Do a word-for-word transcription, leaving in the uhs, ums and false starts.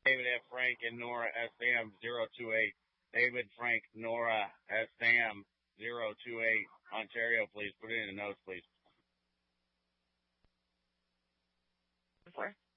David F. Frank and Nora S. Sam zero two eight. David Frank Nora S. Sam zero two eight. Ontario, please. Put it in the notes, please. Four.